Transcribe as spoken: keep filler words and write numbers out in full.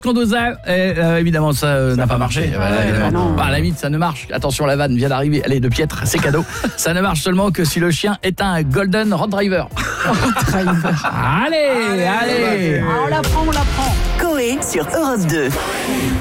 Condoza, euh, euh, évidemment ça euh, n'a pas marché. marché. Voilà, Ouais, évidemment. bah non. Bah, à la limite, ça ne marche. Attention, la vanne vient d'arriver, elle est de piètre, c'est cadeau. Ça ne marche seulement que si le chien est un Golden Retriever. Allez, allez, allez. Ah, on l'apprend, on l'apprend. Coé sur Europe deux.